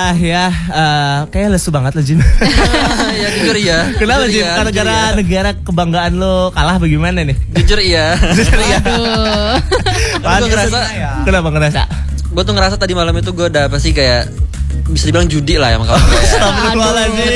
ya, kayak lesu banget lo Jin. Ya jujur iya. Kenapa Jujur Jin? iya, Karena jujur iya. negara kebanggaan lo kalah bagaimana nih? Jujur iya. Jujur ya. Tapi gue ngerasa, Kenapa ngerasa? gue tuh ngerasa tadi malam itu gue udah apa sih kayak bisa dibilang judi lah ya sama kawan gue. Astagfirullahaladzim.